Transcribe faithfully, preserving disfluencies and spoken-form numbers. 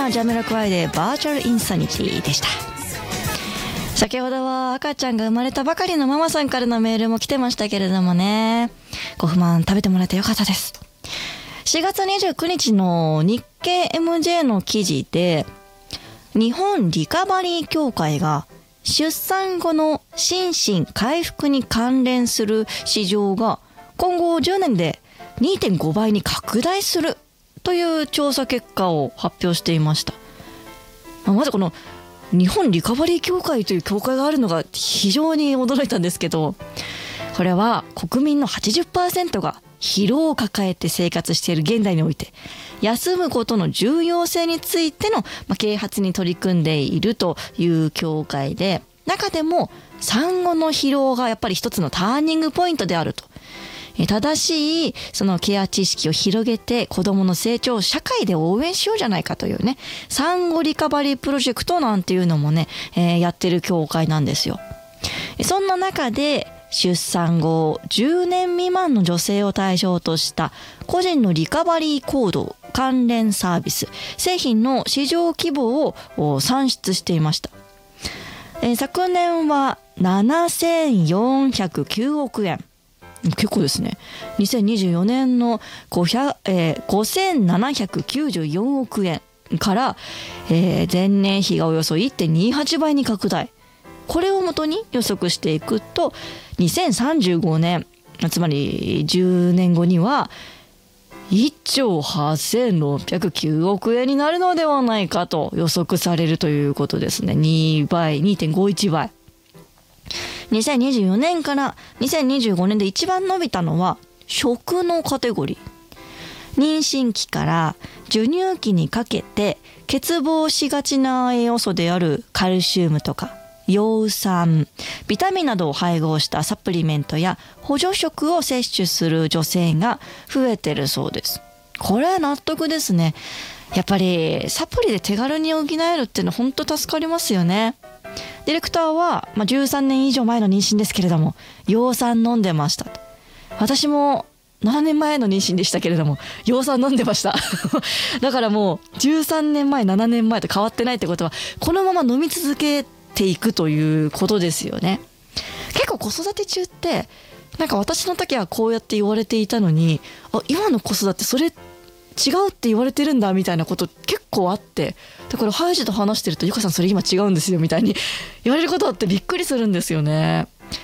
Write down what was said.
はジャミロクワイでバーチャルインサニティでした。先ほどは赤ちゃんが生まれたばかりのママさんからのメールも来てましたけれどもね、ご不満食べてもらえてよかったです。しがつにじゅうくにちの日経 エムジェー の記事で、日本リカバリー協会が出産後の心身回復に関連する市場が今後じゅうねんで にてんごばいに拡大するという調査結果を発表していました。まずこの日本リカバリー協会という協会があるのが非常に驚いたんですけど、これは国民の はちじゅっパーセント が疲労を抱えて生活している現代において、休むことの重要性についての啓発に取り組んでいるという協会で、中でも産後の疲労がやっぱり一つのターニングポイントであると。正しいそのケア知識を広げて子どもの成長を社会で応援しようじゃないかというね、産後リカバリープロジェクトなんていうのもね、えー、やってる協会なんですよ。そんな中で出産後じゅうねん未満の女性を対象とした個人のリカバリー行動関連サービス製品の市場規模を算出していました。えー、昨年はななせんよんひゃくきゅうおくえん、結構ですね。にせんにじゅうよねんのごせんななひゃくきゅうじゅうよんおくえんから、えー、前年比がおよそ いってんにはちばいに拡大。これをもとに予測していくとにせんさんじゅうごねん、つまりじゅうねんごにはいっちょうはっせんろっぴゃくきゅうおくえんになるのではないかと予測されるということですね。にばい、にてんごいちばい。にせんにじゅうよねんからにせんにじゅうごねんで一番伸びたのは食のカテゴリー。妊娠期から授乳期にかけて欠乏しがちな栄養素であるカルシウムとか葉酸、ビタミンなどを配合したサプリメントや補助食を摂取する女性が増えてるそうです。これは納得ですね。やっぱりサプリで手軽に補えるっていうのは本当助かりますよね。ディレクターは、まあ、じゅうさんねんいじょうまえの妊娠ですけれども葉酸飲んでました。私もななねんまえの妊娠でしたけれども葉酸飲んでましただからもうじゅうさんねんまえななねんまえと変わってないってことはこのまま飲み続けていくということですよね。結構子育て中ってなんか私の時はこうやって言われていたのに、あ、今の子育てそれ違うって言われてるんだみたいなこと結構あって、だからハイジと話してるとゆかさんそれ今違うんですよみたいに言われることあってびっくりするんですよね。